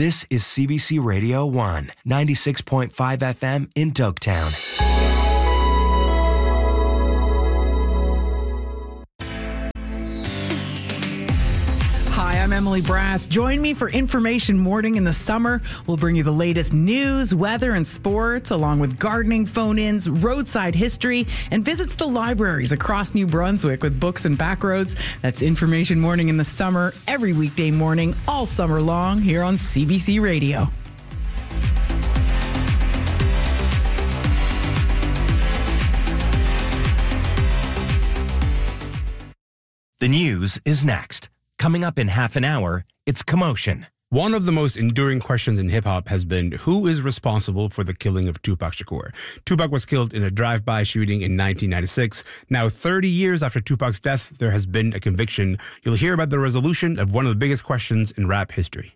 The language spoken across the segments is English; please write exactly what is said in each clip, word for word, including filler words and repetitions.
This is C B C Radio one, ninety-six point five F M in Doketown. Hi, I'm Emily Brass. Join me for Information Morning in the summer. We'll bring you the latest news, weather, and sports, along with gardening phone-ins, roadside history, and visits to libraries across New Brunswick with books and backroads. That's Information Morning in the summer, every weekday morning, all summer long, here on C B C Radio. The news is next. Coming up in half an hour, it's Commotion. One of the most enduring questions in hip-hop has been, who is responsible for the killing of Tupac Shakur? Tupac was killed in a drive-by shooting in nineteen ninety-six. Now, thirty years after Tupac's death, there has been a conviction. You'll hear about the resolution of one of the biggest questions in rap history.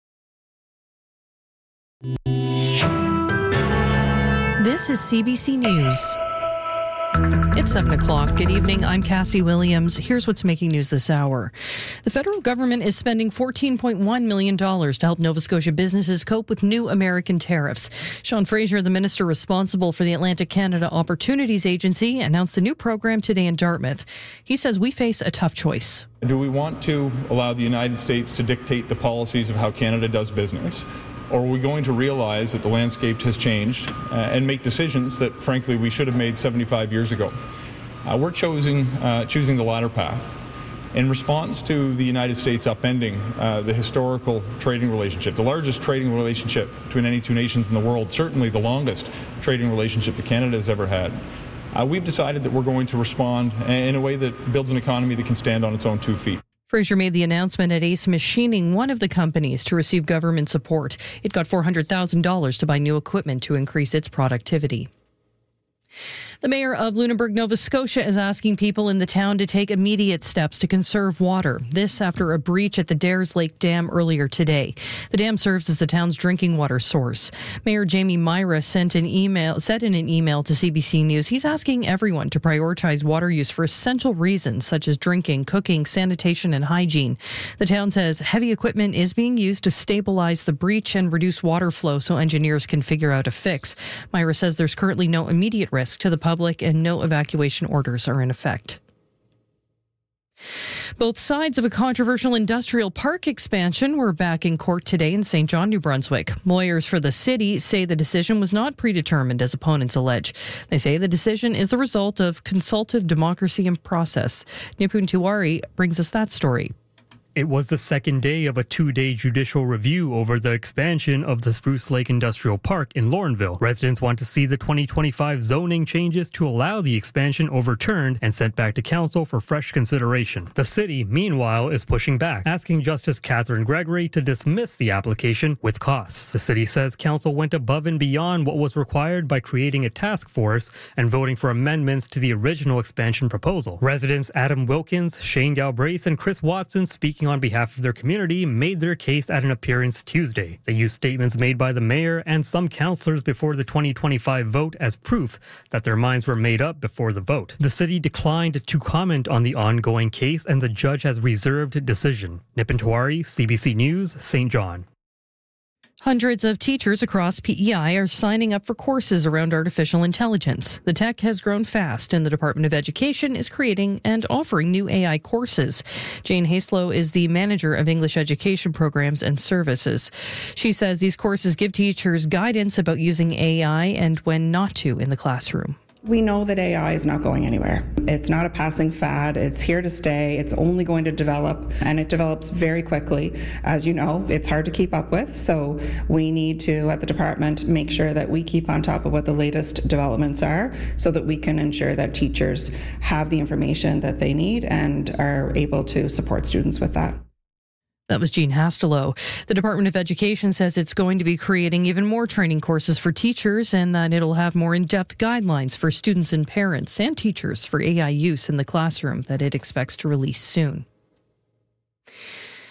This is C B C News. It's seven o'clock. Good evening. I'm Cassie Williams. Here's what's making news this hour. The federal government is spending fourteen point one million dollars to help Nova Scotia businesses cope with new American tariffs. Sean Fraser, the minister responsible for the Atlantic Canada Opportunities Agency, announced the new program today in Dartmouth. He says we face a tough choice. Do we want to allow the United States to dictate the policies of how Canada does business? Or are we going to realize that the landscape has changed uh, and make decisions that, frankly, we should have made seventy-five years ago? Uh, we're choosing, uh, choosing the latter path. In response to the United States upending uh, the historical trading relationship, the largest trading relationship between any two nations in the world, certainly the longest trading relationship that Canada has ever had, uh, we've decided that we're going to respond in a way that builds an economy that can stand on its own two feet. Fraser made the announcement at Ace Machining, one of the companies to receive government support. It got four hundred thousand dollars to buy new equipment to increase its productivity. The mayor of Lunenburg, Nova Scotia, is asking people in the town to take immediate steps to conserve water. This after a breach at the Dares Lake Dam earlier today. The dam serves as the town's drinking water source. Mayor Jamie Myra sent an email, said in an email to C B C News, he's asking everyone to prioritize water use for essential reasons such as drinking, cooking, sanitation, and hygiene. The town says heavy equipment is being used to stabilize the breach and reduce water flow so engineers can figure out a fix. Myra says there's currently no immediate risk to the public and no evacuation orders are in effect. Both sides of a controversial industrial park expansion were back in court today in Saint John, New Brunswick. Lawyers for the city say the decision was not predetermined, as opponents allege. They say the decision is the result of consultative democracy and process. Nipun Tiwari brings us that story. It was the second day of a two-day judicial review over the expansion of the Spruce Lake Industrial Park in Laurenville. Residents want to see the twenty twenty-five zoning changes to allow the expansion overturned and sent back to council for fresh consideration. The city, meanwhile, is pushing back, asking Justice Catherine Gregory to dismiss the application with costs. The city says council went above and beyond what was required by creating a task force and voting for amendments to the original expansion proposal. Residents Adam Wilkins, Shane Galbraith, and Chris Watson, speaking on behalf of their community, made their case at an appearance Tuesday. They used statements made by the mayor and some councillors before the twenty twenty-five vote as proof that their minds were made up before the vote. The city declined to comment on the ongoing case and the judge has reserved decision. Nipun Tiwari, C B C News, Saint John. Hundreds of teachers across P E I are signing up for courses around artificial intelligence. The tech has grown fast, and the Department of Education is creating and offering new A I courses. Jane Haslow is the manager of English Education Programs and Services. She says these courses give teachers guidance about using A I and when not to in the classroom. We know that A I is not going anywhere. It's not a passing fad. It's here to stay. It's only going to develop, and it develops very quickly. As you know, it's hard to keep up with, so we need to, at the department, make sure that we keep on top of what the latest developments are so that we can ensure that teachers have the information that they need and are able to support students with that. That was Jean Hastelow. The Department of Education says it's going to be creating even more training courses for teachers and that it'll have more in-depth guidelines for students and parents and teachers for A I use in the classroom that it expects to release soon.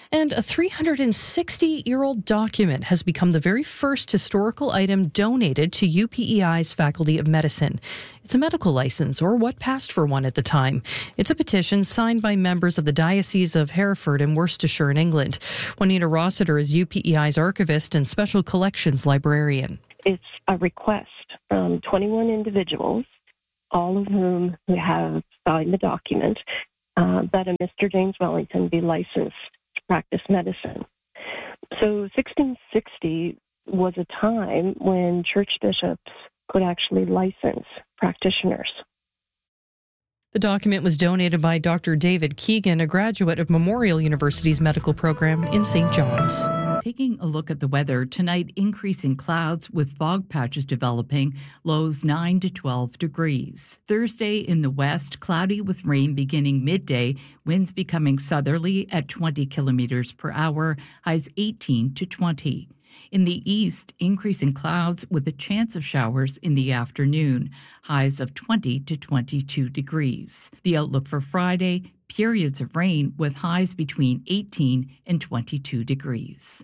And a three hundred sixty-year-old document has become the very first historical item donated to U P E I's Faculty of Medicine. It's a medical license, or what passed for one at the time. It's a petition signed by members of the Diocese of Hereford and Worcestershire in England. Juanita Rossiter is U P E I's archivist and special collections librarian. It's a request from twenty-one individuals, all of whom have signed the document, uh, that a Mister James Wellington be licensed to practice medicine. So sixteen sixty was a time when church bishops could actually license practitioners. The document was donated by Doctor David Keegan, a graduate of Memorial University's medical program in Saint John's. Taking a look at the weather, tonight increasing clouds with fog patches developing, lows nine to twelve degrees. Thursday in the west, cloudy with rain beginning midday, winds becoming southerly at twenty kilometers per hour, highs eighteen to twenty. In the east, increasing clouds with a chance of showers in the afternoon, highs of twenty to twenty-two degrees. The outlook for Friday, periods of rain with highs between eighteen and twenty-two degrees.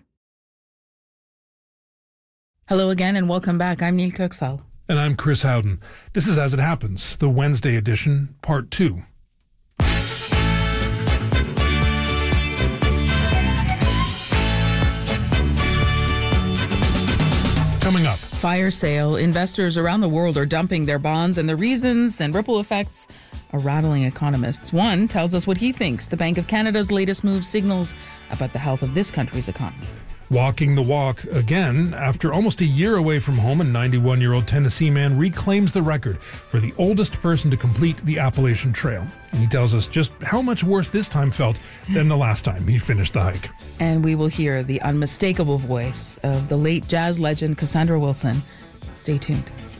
Hello again and welcome back. I'm Neil Kirksall. And I'm Chris Howden. This is As It Happens, the Wednesday edition, part two. Coming up. Fire sale. Investors around the world are dumping their bonds, and the reasons and ripple effects are rattling economists. One tells us what he thinks the Bank of Canada's latest move signals about the health of this country's economy. Walking the walk again. After almost a year away from home, a ninety-one-year-old Tennessee man reclaims the record for the oldest person to complete the Appalachian Trail. And he tells us just how much worse this time felt than the last time he finished the hike. And we will hear the unmistakable voice of the late jazz legend Cassandra Wilson. Stay tuned.